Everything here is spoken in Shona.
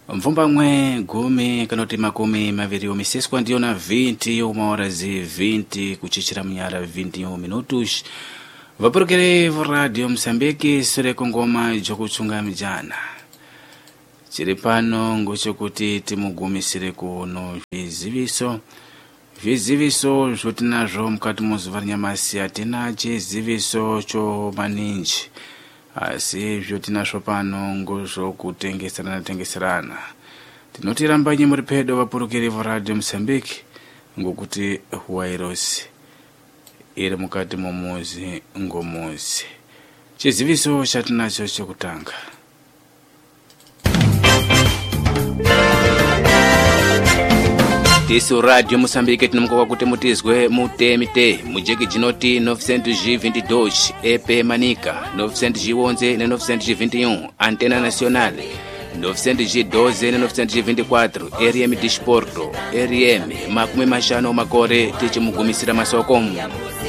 Mvumba mwe gumi kanoti makumi maviri umiseswa ndiyo na 20 umahoras 20 kuchichira mnyara 21 minutos. Vaporokere Radio Msambiki sore kongoma jokuchunga mijana. Chiripano ngochokuti timugumisire kuno viziviso zvotinazvo mukati muzuvanyamasi atina chiziviso cho maninji. Asi zvotinazvo pano ngozvokutengeserana. Tinotiramba muri pedo vaporokere Radio Msambiki ngokuti Wairosi iri mukati momuzi ngomuzi. Chiziviso chatinacho chokutanga. Tisu Radio Msambiki tinomukoka kuti mutizwe mutemite mujeki jinoti 922 EP Manica 911 na 921 Antena Nacional 912 na 924 RM Disporto RM makumi mashano makore tichimugumisira masokomu